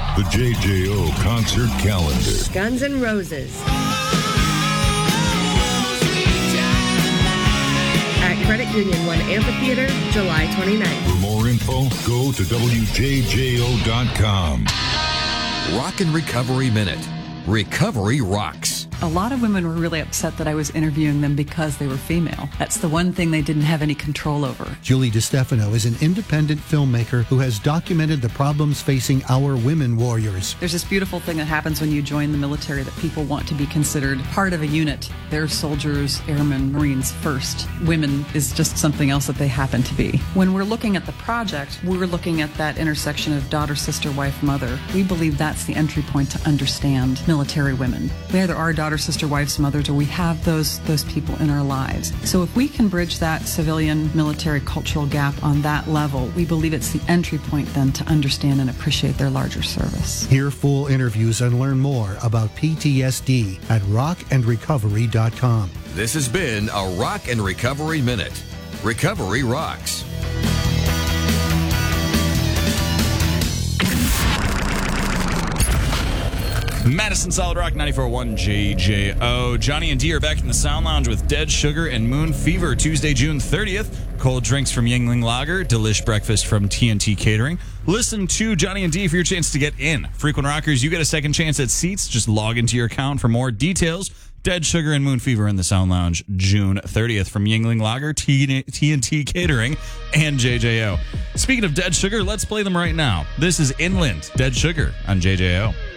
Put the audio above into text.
The JJO concert calendar. Guns N' Roses. At Credit Union One Amphitheater, July 29th. For more info, go to WJJO.com. Rock and Recovery Minute. Recovery rocks. A lot of women were really upset that I was interviewing them because they were female. That's the one thing they didn't have any control over. Julie DeStefano is an independent filmmaker who has documented the problems facing our women warriors. There's this beautiful thing that happens when you join the military that people want to be considered part of a unit. They're soldiers, airmen, Marines first. Women is just something else that they happen to be. When we're looking at the project, we're looking at that intersection of daughter, sister, wife, mother. We believe that's the entry point to understand military women. There are daughter, sister, wives, mothers, or we have those people in our lives. So if we can bridge that civilian military cultural gap on that level, we believe it's the entry point then to understand and appreciate their larger service. Hear full interviews and learn more about PTSD at rockandrecovery.com. This has been a Rock and Recovery Minute. Recovery rocks. Madison Solid Rock 94.1 JJO. Johnny and Dee are back in the Sound Lounge with Dead Sugar and Moon Fever Tuesday, June 30th. Cold drinks from Yuengling Lager, delish breakfast from TNT Catering. Listen to Johnny and Dee for your chance to get in. Frequent Rockers, you get a second chance at seats. Just log into your account for more details. Dead Sugar and Moon Fever in the Sound Lounge June 30th from Yuengling Lager, TNT Catering, and JJO. Speaking of Dead Sugar, let's play them right now. This is Inland, Dead Sugar on JJO.